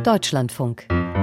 Deutschlandfunk.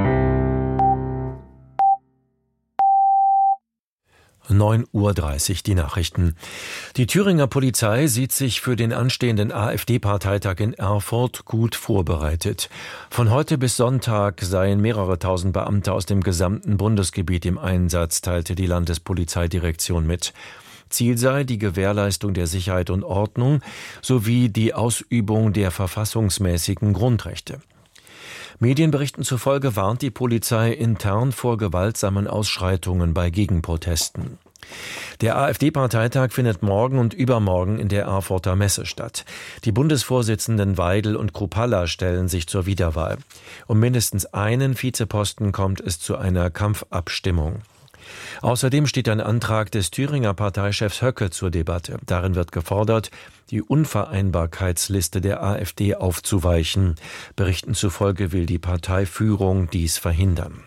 9:30 Uhr die Nachrichten. Die Thüringer Polizei sieht sich für den anstehenden AfD-Parteitag in Erfurt gut vorbereitet. Von heute bis Sonntag seien mehrere tausend Beamte aus dem gesamten Bundesgebiet im Einsatz, teilte die Landespolizeidirektion mit. Ziel sei die Gewährleistung der Sicherheit und Ordnung sowie die Ausübung der verfassungsmäßigen Grundrechte. Medienberichten zufolge warnt die Polizei intern vor gewaltsamen Ausschreitungen bei Gegenprotesten. Der AfD-Parteitag findet morgen und übermorgen in der Erfurter Messe statt. Die Bundesvorsitzenden Weidel und Kruppalla stellen sich zur Wiederwahl. Um mindestens einen Vizeposten kommt es zu einer Kampfabstimmung. Außerdem steht ein Antrag des Thüringer Parteichefs Höcke zur Debatte. Darin wird gefordert, die Unvereinbarkeitsliste der AfD aufzuweichen. Berichten zufolge will die Parteiführung dies verhindern.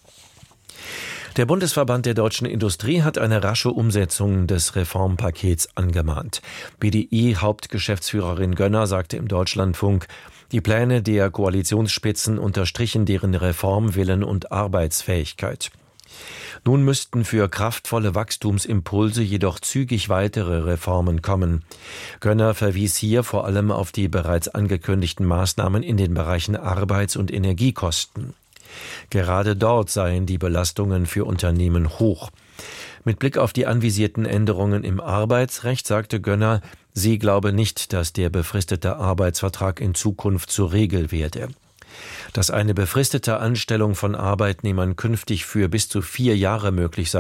Der Bundesverband der deutschen Industrie hat eine rasche Umsetzung des Reformpakets angemahnt. BDI-Hauptgeschäftsführerin Gönner sagte im Deutschlandfunk, die Pläne der Koalitionsspitzen unterstrichen deren Reformwillen und Arbeitsfähigkeit. Nun müssten für kraftvolle Wachstumsimpulse jedoch zügig weitere Reformen kommen. Gönner verwies hier vor allem auf die bereits angekündigten Maßnahmen in den Bereichen Arbeits- und Energiekosten. Gerade dort seien die Belastungen für Unternehmen hoch. Mit Blick auf die anvisierten Änderungen im Arbeitsrecht sagte Gönner, sie glaube nicht, dass der befristete Arbeitsvertrag in Zukunft zur Regel werde. Dass eine befristete Anstellung von Arbeitnehmern künftig für bis zu 4 Jahre möglich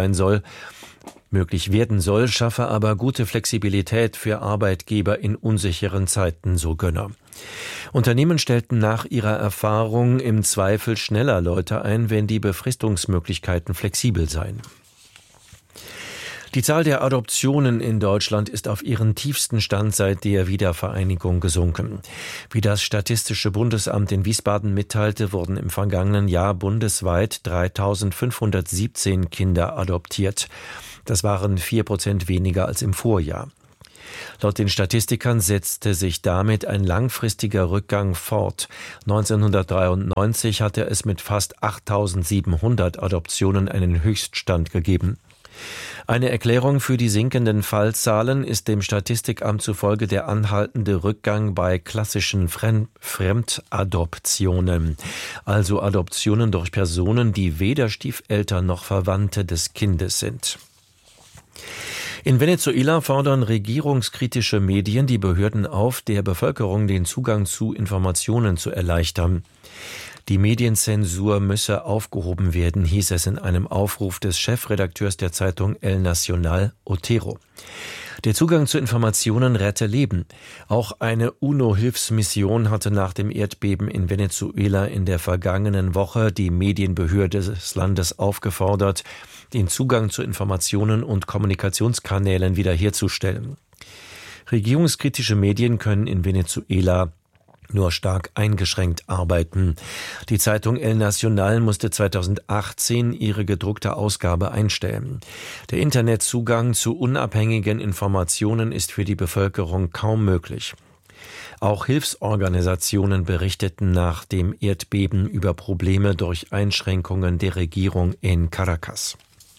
werden soll, schaffe aber gute Flexibilität für Arbeitgeber in unsicheren Zeiten, so Gönner. Unternehmen stellten nach ihrer Erfahrung im Zweifel schneller Leute ein, wenn die Befristungsmöglichkeiten flexibel seien. Die Zahl der Adoptionen in Deutschland ist auf ihren tiefsten Stand seit der Wiedervereinigung gesunken. Wie das Statistische Bundesamt in Wiesbaden mitteilte, wurden im vergangenen Jahr bundesweit 3.517 Kinder adoptiert. Das waren 4% weniger als im Vorjahr. Laut den Statistikern setzte sich damit ein langfristiger Rückgang fort. 1993 hatte es mit fast 8.700 Adoptionen einen Höchststand gegeben. Eine Erklärung für die sinkenden Fallzahlen ist dem Statistikamt zufolge der anhaltende Rückgang bei klassischen Fremdadoptionen, also Adoptionen durch Personen, die weder Stiefeltern noch Verwandte des Kindes sind. In Venezuela fordern regierungskritische Medien die Behörden auf, der Bevölkerung den Zugang zu Informationen zu erleichtern. Die Medienzensur müsse aufgehoben werden, hieß es in einem Aufruf des Chefredakteurs der Zeitung El Nacional, Otero. Der Zugang zu Informationen rette Leben. Auch eine UNO-Hilfsmission hatte nach dem Erdbeben in Venezuela in der vergangenen Woche die Medienbehörde des Landes aufgefordert, den Zugang zu Informationen und Kommunikationskanälen wiederherzustellen. Regierungskritische Medien können in Venezuela nur stark eingeschränkt arbeiten. Die Zeitung El Nacional musste 2018 ihre gedruckte Ausgabe einstellen. Der Internetzugang zu unabhängigen Informationen ist für die Bevölkerung kaum möglich. Auch Hilfsorganisationen berichteten nach dem Erdbeben über Probleme durch Einschränkungen der Regierung in Caracas.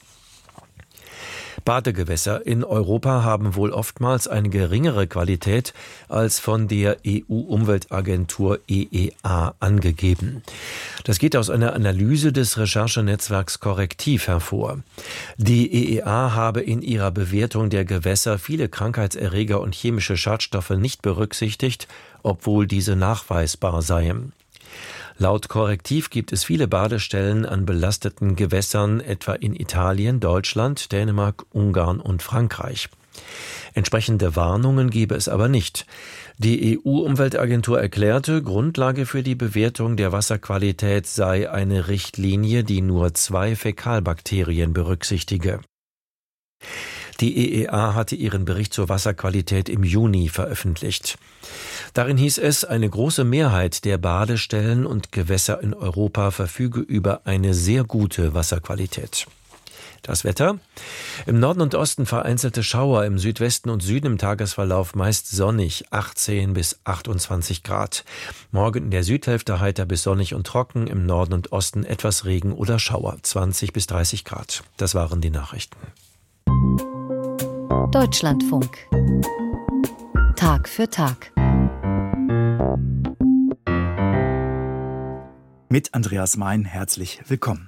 Badegewässer in Europa haben wohl oftmals eine geringere Qualität als von der EU-Umweltagentur EEA angegeben. Das geht aus einer Analyse des Recherchenetzwerks Correctiv hervor. Die EEA habe in ihrer Bewertung der Gewässer viele Krankheitserreger und chemische Schadstoffe nicht berücksichtigt, obwohl diese nachweisbar seien. Laut Correctiv gibt es viele Badestellen an belasteten Gewässern, etwa in Italien, Deutschland, Dänemark, Ungarn und Frankreich. Entsprechende Warnungen gebe es aber nicht. Die EU-Umweltagentur erklärte, Grundlage für die Bewertung der Wasserqualität sei eine Richtlinie, die nur 2 Fäkalbakterien berücksichtige. Die EEA hatte ihren Bericht zur Wasserqualität im Juni veröffentlicht. Darin hieß es, eine große Mehrheit der Badestellen und Gewässer in Europa verfüge über eine sehr gute Wasserqualität. Das Wetter: Im Norden und Osten vereinzelte Schauer, im Südwesten und Süden im Tagesverlauf meist sonnig, 18 bis 28 Grad. Morgen in der Südhälfte heiter bis sonnig und trocken, im Norden und Osten etwas Regen oder Schauer, 20 bis 30 Grad. Das waren die Nachrichten. Deutschlandfunk. Tag für Tag. Mit Andreas Mein herzlich willkommen.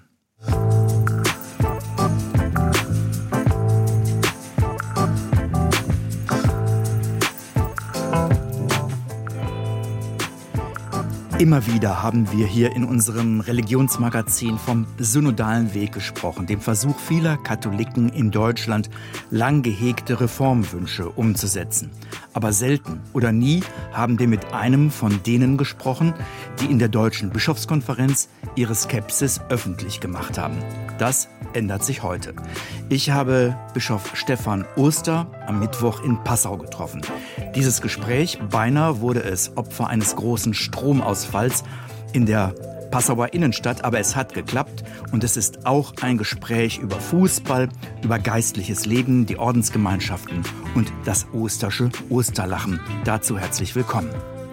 Immer wieder haben wir hier in unserem Religionsmagazin vom synodalen Weg gesprochen, dem Versuch vieler Katholiken in Deutschland, lang gehegte Reformwünsche umzusetzen. Aber selten oder nie haben wir mit einem von denen gesprochen, die in der Deutschen Bischofskonferenz ihre Skepsis öffentlich gemacht haben. Das ändert sich heute. Ich habe Bischof Stephan Oster am Mittwoch in Passau getroffen. Dieses Gespräch, beinahe wurde es Opfer eines großen Stromausfalls in der Passauer Innenstadt, aber es hat geklappt und es ist auch ein Gespräch über Fußball, über geistliches Leben, die Ordensgemeinschaften und das Ostersche Osterlachen. Dazu herzlich willkommen.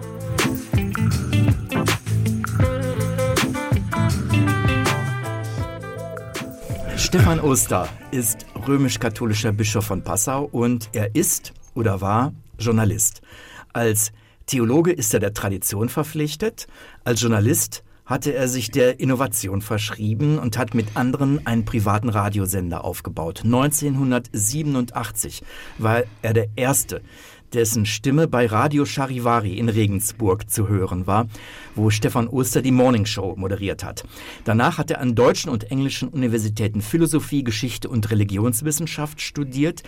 Stephan Oster ist römisch-katholischer Bischof von Passau und er ist oder war Journalist. Als Theologe ist er der Tradition verpflichtet, als Journalist hatte er sich der Innovation verschrieben und hat mit anderen einen privaten Radiosender aufgebaut. 1987 war er der Erste, dessen Stimme bei Radio Charivari in Regensburg zu hören war, wo Stephan Oster die Morning Show moderiert hat. Danach hat er an deutschen und englischen Universitäten Philosophie, Geschichte und Religionswissenschaft studiert.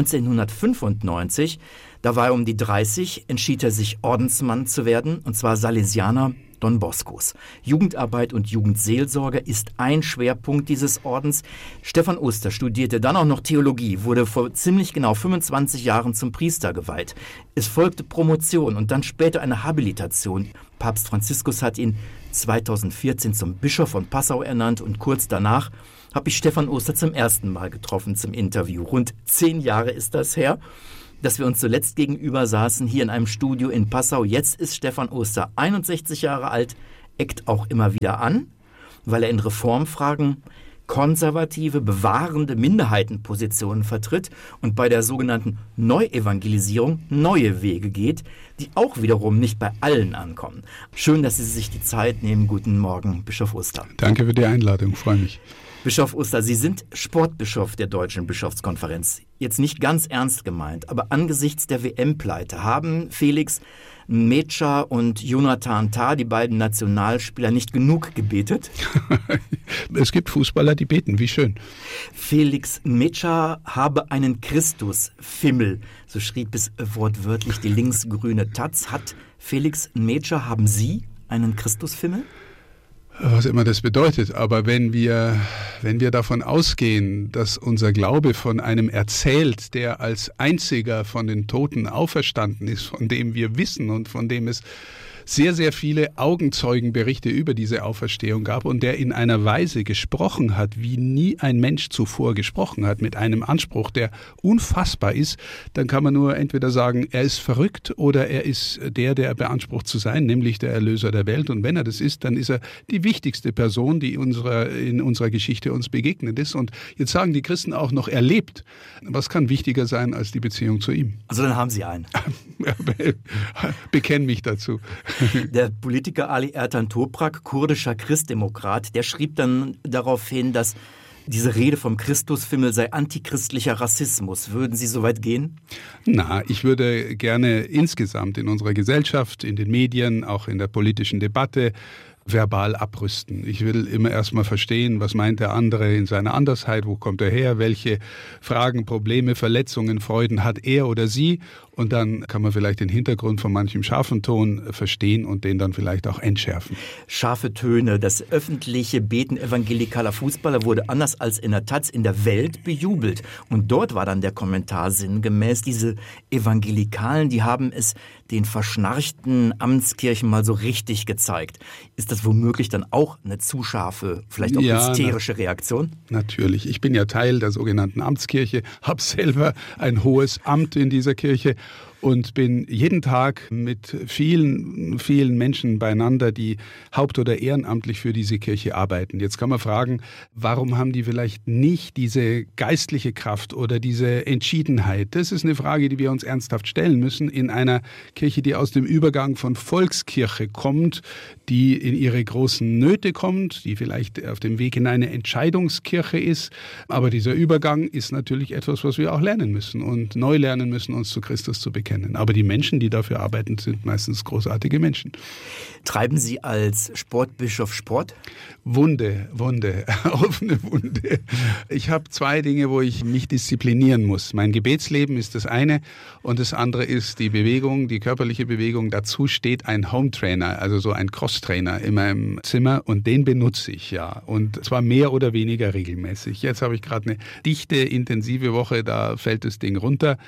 1995, da war er um die 30, entschied er sich Ordensmann zu werden, und zwar Salesianer Don Boscos. Jugendarbeit und Jugendseelsorge ist ein Schwerpunkt dieses Ordens. Stephan Oster studierte dann auch noch Theologie, wurde vor ziemlich genau 25 Jahren zum Priester geweiht. Es folgte Promotion und dann später eine Habilitation. Papst Franziskus hat ihn 2014 zum Bischof von Passau ernannt und kurz danach habe ich Stephan Oster zum ersten Mal getroffen zum Interview. Rund 10 Jahre ist das her, dass wir uns zuletzt gegenüber saßen, hier in einem Studio in Passau. Jetzt ist Stephan Oster 61 Jahre alt, eckt auch immer wieder an, weil er in Reformfragen konservative, bewahrende Minderheitenpositionen vertritt und bei der sogenannten Neuevangelisierung neue Wege geht, die auch wiederum nicht bei allen ankommen. Schön, dass Sie sich die Zeit nehmen. Guten Morgen, Bischof Oster. Danke für die Einladung, freue mich. Bischof Oster, Sie sind Sportbischof der Deutschen Bischofskonferenz. Jetzt nicht ganz ernst gemeint, aber angesichts der WM-Pleite haben Felix Nmecha und Jonathan Tah, die beiden Nationalspieler, nicht genug gebetet? Es gibt Fußballer, die beten, wie schön. Felix Nmecha habe einen Christusfimmel, so schrieb es wortwörtlich die linksgrüne Taz. Hat Felix Nmecha, haben Sie einen Christusfimmel? Was immer das bedeutet, aber wenn wir davon ausgehen, dass unser Glaube von einem erzählt, der als einziger von den Toten auferstanden ist, von dem wir wissen und von dem es sehr, sehr viele Augenzeugenberichte über diese Auferstehung gab und der in einer Weise gesprochen hat, wie nie ein Mensch zuvor gesprochen hat, mit einem Anspruch, der unfassbar ist, dann kann man nur entweder sagen, er ist verrückt oder er ist der er beansprucht zu sein, nämlich der Erlöser der Welt. Und wenn er das ist, dann ist er die wichtigste Person, die in unserer Geschichte uns begegnet ist. Und jetzt sagen die Christen auch noch erlebt. Was kann wichtiger sein als die Beziehung zu ihm? Also dann haben Sie einen. Bekenn mich dazu. Der Politiker Ali Ertan Toprak, kurdischer Christdemokrat, der schrieb dann darauf hin, dass diese Rede vom Christusfimmel sei antichristlicher Rassismus. Würden Sie so weit gehen? Na, ich würde gerne insgesamt in unserer Gesellschaft, in den Medien, auch in der politischen Debatte verbal abrüsten. Ich will immer erstmal verstehen, was meint der andere in seiner Andersheit, wo kommt er her, welche Fragen, Probleme, Verletzungen, Freuden hat er oder sie, und dann kann man vielleicht den Hintergrund von manchem scharfen Ton verstehen und den dann vielleicht auch entschärfen. Scharfe Töne, das öffentliche Beten evangelikaler Fußballer wurde anders als in der Taz in der Welt bejubelt. Und dort war dann der Kommentar sinngemäß, diese Evangelikalen, die haben es den verschnarchten Amtskirchen mal so richtig gezeigt. Ist das womöglich dann auch eine zu scharfe, vielleicht auch hysterische Reaktion? Natürlich. Ich bin ja Teil der sogenannten Amtskirche, habe selber ein hohes Amt in dieser Kirche und bin jeden Tag mit vielen, vielen Menschen beieinander, die haupt- oder ehrenamtlich für diese Kirche arbeiten. Jetzt kann man fragen, warum haben die vielleicht nicht diese geistliche Kraft oder diese Entschiedenheit? Das ist eine Frage, die wir uns ernsthaft stellen müssen in einer Kirche, die aus dem Übergang von Volkskirche kommt, die in ihre großen Nöte kommt, die vielleicht auf dem Weg in eine Entscheidungskirche ist. Aber dieser Übergang ist natürlich etwas, was wir auch lernen müssen und neu lernen müssen, uns zu Christus zu bekennen. Aber die Menschen, die dafür arbeiten, sind meistens großartige Menschen. Treiben Sie als Sportbischof Sport? Wunde, offene Wunde. Ich habe 2 Dinge, wo ich mich disziplinieren muss. Mein Gebetsleben ist das eine und das andere ist die Bewegung, die körperliche Bewegung. Dazu steht ein Home-Trainer, also so ein Cross-Trainer in meinem Zimmer und den benutze ich ja. Und zwar mehr oder weniger regelmäßig. Jetzt habe ich gerade eine dichte, intensive Woche, da fällt das Ding runter.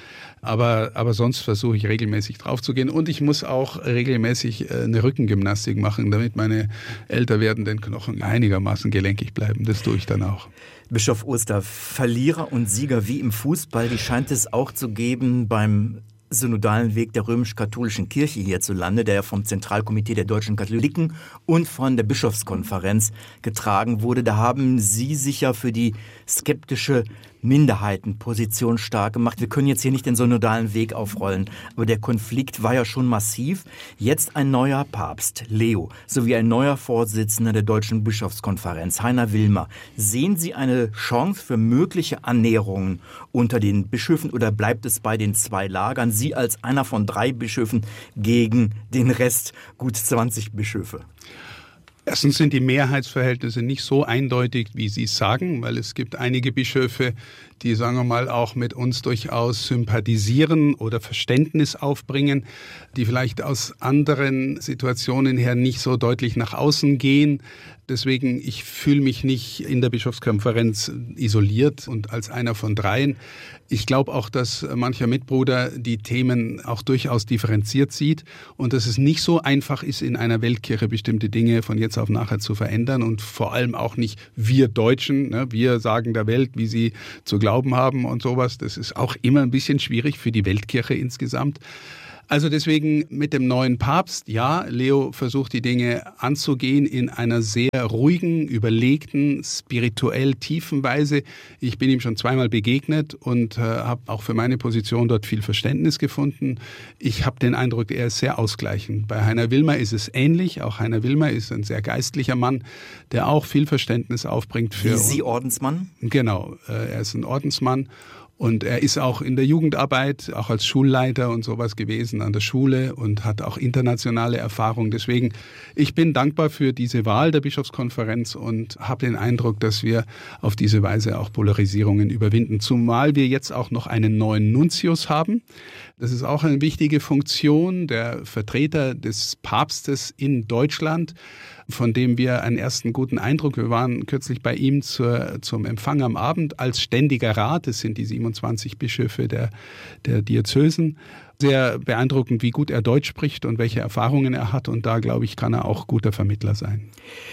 Aber sonst versuche ich regelmäßig drauf zu gehen und ich muss auch regelmäßig eine Rückengymnastik machen, damit meine älter werdenden Knochen einigermaßen gelenkig bleiben. Das tue ich dann auch. Bischof Oster, Verlierer und Sieger wie im Fußball, die scheint es auch zu geben beim synodalen Weg der römisch-katholischen Kirche hierzulande, der ja vom Zentralkomitee der deutschen Katholiken und von der Bischofskonferenz getragen wurde. Da haben Sie sich ja für die skeptische Minderheitenposition stark gemacht. Wir können jetzt hier nicht den synodalen Weg aufrollen, aber der Konflikt war ja schon massiv. Jetzt ein neuer Papst, Leo, sowie ein neuer Vorsitzender der Deutschen Bischofskonferenz, Heiner Wilmer. Sehen Sie eine Chance für mögliche Annäherungen unter den Bischöfen oder bleibt es bei den 2 Lagern? Sie als einer von 3 Bischöfen gegen den Rest, gut 20 Bischöfe. Erstens sind die Mehrheitsverhältnisse nicht so eindeutig, wie Sie es sagen, weil es gibt einige Bischöfe, die, sagen wir mal, auch mit uns durchaus sympathisieren oder Verständnis aufbringen, die vielleicht aus anderen Situationen her nicht so deutlich nach außen gehen. Deswegen, ich fühle mich nicht in der Bischofskonferenz isoliert und als einer von 3. Ich glaube auch, dass mancher Mitbruder die Themen auch durchaus differenziert sieht und dass es nicht so einfach ist, in einer Weltkirche bestimmte Dinge von jetzt auf nachher zu verändern und vor allem auch nicht wir Deutschen, ne, wir sagen der Welt, wie sie zu glauben haben und sowas. Das ist auch immer ein bisschen schwierig für die Weltkirche insgesamt. Also deswegen mit dem neuen Papst, ja, Leo versucht die Dinge anzugehen in einer sehr ruhigen, überlegten, spirituell tiefen Weise. Ich bin ihm schon 2-mal begegnet und habe auch für meine Position dort viel Verständnis gefunden. Ich habe den Eindruck, er ist sehr ausgleichend. Bei Heiner Wilmer ist es ähnlich. Auch Heiner Wilmer ist ein sehr geistlicher Mann, der auch viel Verständnis aufbringt für uns. Wie Sie Ordensmann? Genau, er ist ein Ordensmann. Und er ist auch in der Jugendarbeit, auch als Schulleiter und sowas gewesen an der Schule und hat auch internationale Erfahrung. Deswegen, ich bin dankbar für diese Wahl der Bischofskonferenz und habe den Eindruck, dass wir auf diese Weise auch Polarisierungen überwinden. Zumal wir jetzt auch noch einen neuen Nuntius haben. Das ist auch eine wichtige Funktion, der Vertreter des Papstes in Deutschland, von dem wir einen ersten guten Eindruck. Wir waren kürzlich bei ihm zum Empfang am Abend als ständiger Rat. Das sind die 27 Bischöfe der Diözesen. Sehr beeindruckend, wie gut er Deutsch spricht und welche Erfahrungen er hat. Und da, glaube ich, kann er auch guter Vermittler sein.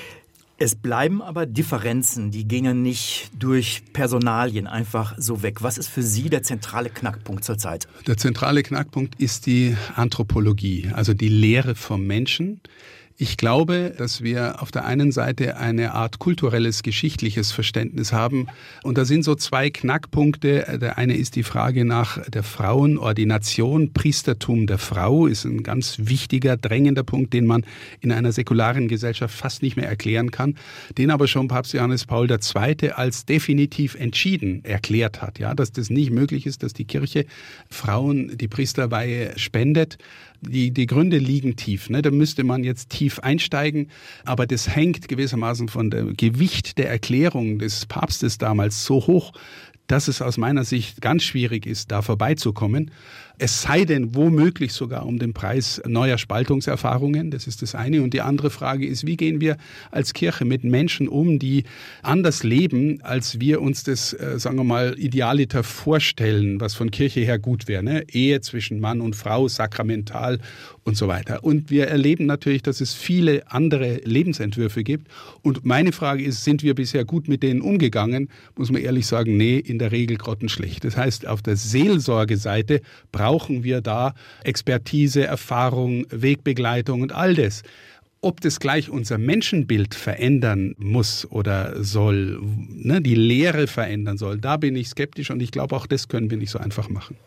Es bleiben aber Differenzen, die gingen nicht durch Personalien einfach so weg. Was ist für Sie der zentrale Knackpunkt zurzeit? Der zentrale Knackpunkt ist die Anthropologie, also die Lehre vom Menschen. Ich glaube, dass wir auf der einen Seite eine Art kulturelles, geschichtliches Verständnis haben. Und da sind so 2 Knackpunkte. Der eine ist die Frage nach der Frauenordination. Priestertum der Frau ist ein ganz wichtiger, drängender Punkt, den man in einer säkularen Gesellschaft fast nicht mehr erklären kann, den aber schon Papst Johannes Paul II. Als definitiv entschieden erklärt hat, ja, dass das nicht möglich ist, dass die Kirche Frauen die Priesterweihe spendet. Die Gründe liegen tief, ne? Da müsste man jetzt tief einsteigen, aber das hängt gewissermaßen von dem Gewicht der Erklärung des Papstes damals so hoch, dass es aus meiner Sicht ganz schwierig ist, da vorbeizukommen. Es sei denn, womöglich sogar um den Preis neuer Spaltungserfahrungen. Das ist das eine. Und die andere Frage ist, wie gehen wir als Kirche mit Menschen um, die anders leben, als wir uns das, sagen wir mal, idealiter vorstellen, was von Kirche her gut wäre. Ne? Ehe zwischen Mann und Frau, sakramental und so weiter. Und wir erleben natürlich, dass es viele andere Lebensentwürfe gibt. Und meine Frage ist, sind wir bisher gut mit denen umgegangen? Muss man ehrlich sagen, nee, in der Regel grottenschlecht. Das heißt, auf der Seelsorgeseite brauchen wir da Expertise, Erfahrung, Wegbegleitung und all das. Ob das gleich unser Menschenbild verändern muss oder soll, ne, die Lehre verändern soll, da bin ich skeptisch und ich glaube, auch das können wir nicht so einfach machen.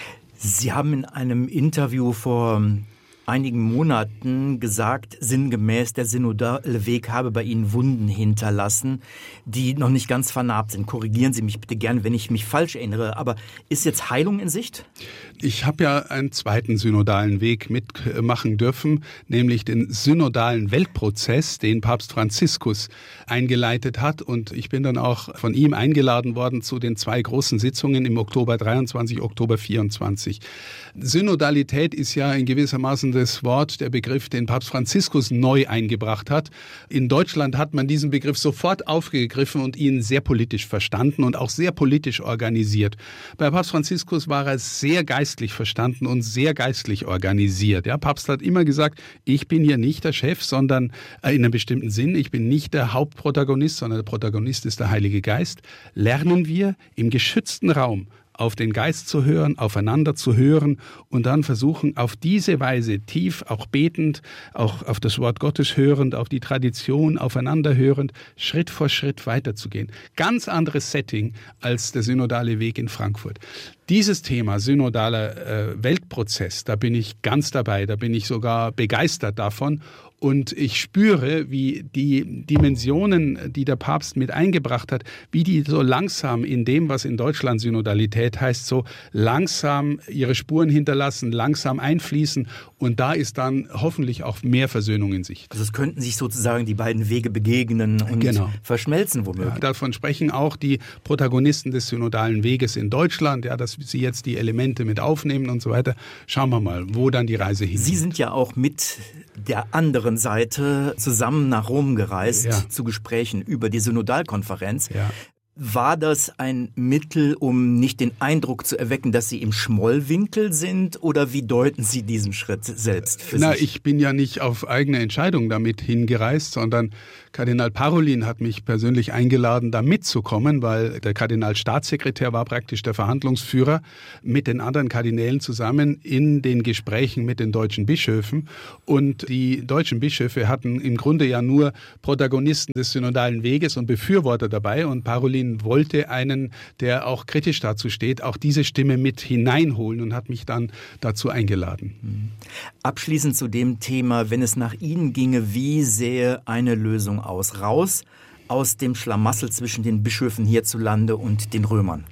Sie haben in einem Interview vor einigen Monaten gesagt, sinngemäß, der synodale Weg habe bei Ihnen Wunden hinterlassen, die noch nicht ganz vernarbt sind. Korrigieren Sie mich bitte gern, wenn ich mich falsch erinnere. Aber ist jetzt Heilung in Sicht? Ich habe ja einen zweiten synodalen Weg mitmachen dürfen, nämlich den synodalen Weltprozess, den Papst Franziskus eingeleitet hat. Und ich bin dann auch von ihm eingeladen worden zu den 2 großen Sitzungen im Oktober 23, Oktober 24. Synodalität ist ja in gewissermaßen das Wort, der Begriff, den Papst Franziskus neu eingebracht hat. In Deutschland hat man diesen Begriff sofort aufgegriffen und ihn sehr politisch verstanden und auch sehr politisch organisiert. Bei Papst Franziskus war er sehr geistlich verstanden und sehr geistlich organisiert. Der Papst hat immer gesagt, ich bin hier nicht der Chef, sondern in einem bestimmten Sinn, ich bin nicht der Hauptprotagonist, sondern der Protagonist ist der Heilige Geist. Lernen wir im geschützten Raum auf den Geist zu hören, aufeinander zu hören und dann versuchen, auf diese Weise tief, auch betend, auch auf das Wort Gottes hörend, auf die Tradition aufeinander hörend, Schritt vor Schritt weiterzugehen. Ganz anderes Setting als der synodale Weg in Frankfurt. Dieses Thema synodaler Weltprozess, da bin ich ganz dabei, da bin ich sogar begeistert davon. Und ich spüre, wie die Dimensionen, die der Papst mit eingebracht hat, wie die so langsam in dem, was in Deutschland Synodalität heißt, so langsam ihre Spuren hinterlassen, langsam einfließen. Und da ist dann hoffentlich auch mehr Versöhnung in Sicht. Also es könnten sich sozusagen die beiden Wege begegnen und verschmelzen womöglich. Ja, davon sprechen auch die Protagonisten des synodalen Weges in Deutschland, ja, dass sie jetzt die Elemente mit aufnehmen und so weiter. Schauen wir mal, wo dann die Reise hingeht. Sie sind ja auch mit der anderen Seite zusammen nach Rom gereist, zu Gesprächen über die Synodalkonferenz. Ja. War das ein Mittel, um nicht den Eindruck zu erwecken, dass Sie im Schmollwinkel sind? Oder wie deuten Sie diesen Schritt selbst für sich? Ich bin ja nicht auf eigene Entscheidung damit hingereist, sondern Kardinal Parolin hat mich persönlich eingeladen, da mitzukommen, weil der Kardinalstaatssekretär war praktisch der Verhandlungsführer mit den anderen Kardinälen zusammen in den Gesprächen mit den deutschen Bischöfen. Und die deutschen Bischöfe hatten im Grunde ja nur Protagonisten des synodalen Weges und Befürworter dabei. Und Parolin wollte einen, der auch kritisch dazu steht, auch diese Stimme mit hineinholen und hat mich dann dazu eingeladen. Abschließend zu dem Thema, wenn es nach Ihnen ginge, wie sähe eine Lösung aus? Raus aus dem Schlamassel zwischen den Bischöfen hierzulande und den Römern.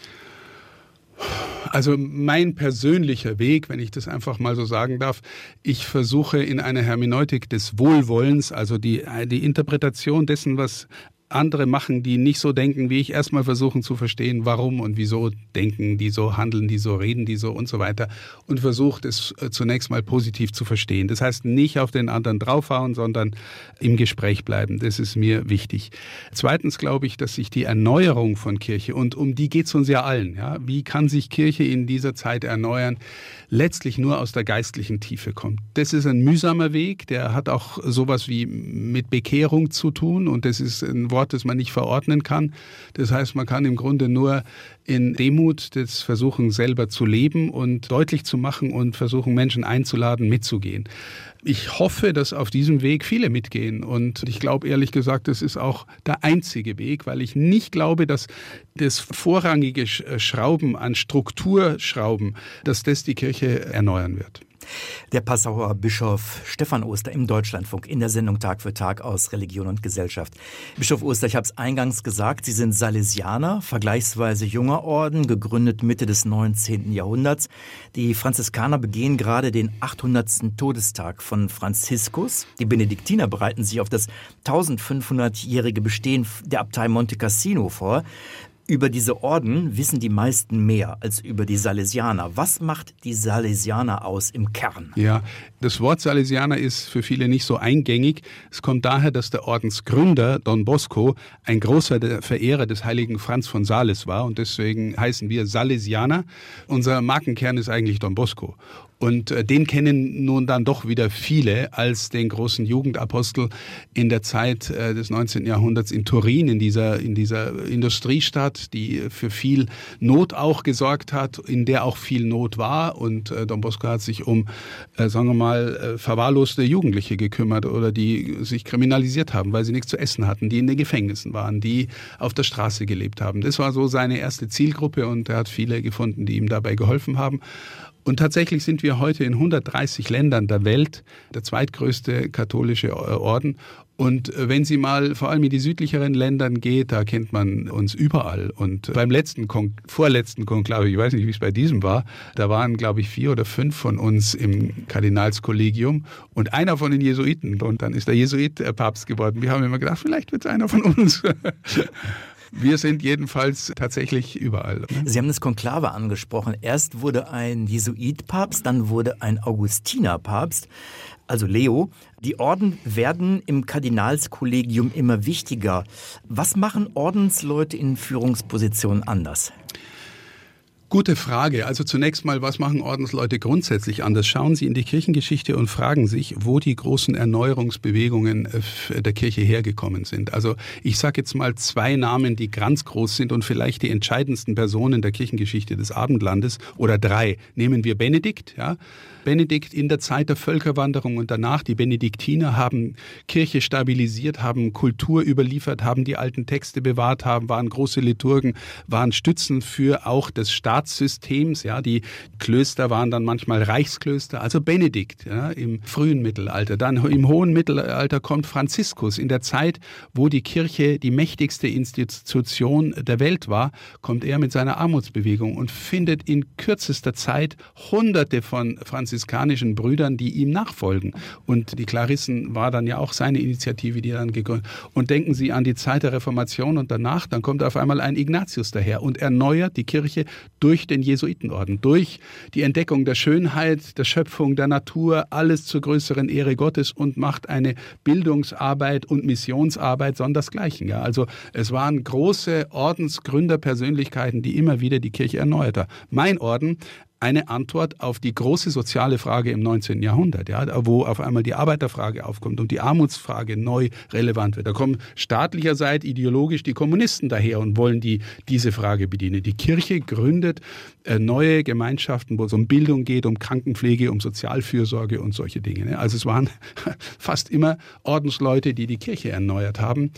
Also mein persönlicher Weg, wenn ich das einfach mal so sagen darf, ich versuche in einer Hermeneutik des Wohlwollens, also die Interpretation dessen, was andere machen, die nicht so denken wie ich, erstmal versuchen zu verstehen, warum und wieso denken die so, handeln die so, reden die so und so weiter und versucht es zunächst mal positiv zu verstehen. Das heißt, nicht auf den anderen draufhauen, sondern im Gespräch bleiben. Das ist mir wichtig. Zweitens glaube ich, dass sich die Erneuerung von Kirche, und um die geht es uns ja allen, ja, wie kann sich Kirche in dieser Zeit erneuern, letztlich nur aus der geistlichen Tiefe kommt. Das ist ein mühsamer Weg, der hat auch sowas wie mit Bekehrung zu tun und das ist ein Wort, das man nicht verordnen kann. Das heißt, man kann im Grunde nur in Demut das versuchen, selber zu leben und deutlich zu machen und versuchen, Menschen einzuladen, mitzugehen. Ich hoffe, dass auf diesem Weg viele mitgehen und ich glaube ehrlich gesagt, das ist auch der einzige Weg, weil ich nicht glaube, dass das vorrangige Schrauben an Strukturschrauben, dass das die Kirche erneuern wird. Der Passauer Bischof Stefan Oster im Deutschlandfunk in der Sendung Tag für Tag aus Religion und Gesellschaft. Bischof Oster, ich habe es eingangs gesagt, Sie sind Salesianer, vergleichsweise junger Orden, gegründet Mitte des 19. Jahrhunderts. Die Franziskaner begehen gerade den 800. Todestag von Franziskus. Die Benediktiner bereiten sich auf das 1500-jährige Bestehen der Abtei Monte Cassino vor. Über diese Orden wissen die meisten mehr als über die Salesianer. Was macht die Salesianer aus im Kern? Ja, das Wort Salesianer ist für viele nicht so eingängig. Es kommt daher, dass der Ordensgründer Don Bosco ein großer Verehrer des heiligen Franz von Sales war und deswegen heißen wir Salesianer. Unser Markenkern ist eigentlich Don Bosco. Und den kennen nun dann doch wieder viele als den großen Jugendapostel in der Zeit des 19. Jahrhunderts in Turin, in dieser Industriestadt, die für viel Not auch gesorgt hat, in der auch viel Not war. Und Don Bosco hat sich um, sagen wir mal, verwahrloste Jugendliche gekümmert oder die sich kriminalisiert haben, weil sie nichts zu essen hatten, die in den Gefängnissen waren, die auf der Straße gelebt haben. Das war so seine erste Zielgruppe und er hat viele gefunden, die ihm dabei geholfen haben. Und tatsächlich sind wir heute in 130 Ländern der Welt der zweitgrößte katholische Orden. Und wenn Sie mal vor allem in die südlicheren Ländern geht, da kennt man uns überall. Und beim vorletzten Konklave, ich weiß nicht, wie es bei diesem war, da waren, glaube ich, 4 oder 5 von uns im Kardinalskollegium und einer von den Jesuiten. Und dann ist der Jesuit Papst geworden. Wir haben immer gedacht, vielleicht wird es einer von uns. Wir sind jedenfalls tatsächlich überall. Sie haben das Konklave angesprochen. Erst wurde ein Jesuit Papst, dann wurde ein Augustiner Papst, also Leo. Die Orden werden im Kardinalskollegium immer wichtiger. Was machen Ordensleute in Führungspositionen anders? Gute Frage. Also zunächst mal, was machen Ordensleute grundsätzlich anders? Schauen Sie in die Kirchengeschichte und fragen sich, wo die großen Erneuerungsbewegungen der Kirche hergekommen sind. Also ich sage jetzt mal 2 Namen, die ganz groß sind und vielleicht die entscheidendsten Personen der Kirchengeschichte des Abendlandes oder 3. Nehmen wir Benedikt, ja. Benedikt in der Zeit der Völkerwanderung und danach, die Benediktiner haben Kirche stabilisiert, haben Kultur überliefert, haben die alten Texte bewahrt, waren große Liturgen, waren Stützen für auch des Staatssystems. Ja, die Klöster waren dann manchmal Reichsklöster. Also Benedikt, ja, im frühen Mittelalter. Dann im hohen Mittelalter kommt Franziskus. In der Zeit, wo die Kirche die mächtigste Institution der Welt war, kommt er mit seiner Armutsbewegung und findet in kürzester Zeit Hunderte von franziskanischen Brüdern, die ihm nachfolgen. Und die Klarissen war dann ja auch seine Initiative, die er dann gegründet hat. Und denken Sie an die Zeit der Reformation und danach, dann kommt auf einmal ein Ignatius daher und erneuert die Kirche durch den Jesuitenorden, durch die Entdeckung der Schönheit, der Schöpfung, der Natur, alles zur größeren Ehre Gottes und macht eine Bildungsarbeit und Missionsarbeit sondersgleichen. Ja, also es waren große Ordensgründerpersönlichkeiten, die immer wieder die Kirche erneuert haben. Mein Orden, eine Antwort auf die große soziale Frage im 19. Jahrhundert, ja, wo auf einmal die Arbeiterfrage aufkommt und die Armutsfrage neu relevant wird. Da kommen staatlicherseits ideologisch die Kommunisten daher und wollen diese Frage bedienen. Die Kirche gründet neue Gemeinschaften, wo es um Bildung geht, um Krankenpflege, um Sozialfürsorge und solche Dinge. Also es waren fast immer Ordensleute, die die Kirche erneuert haben.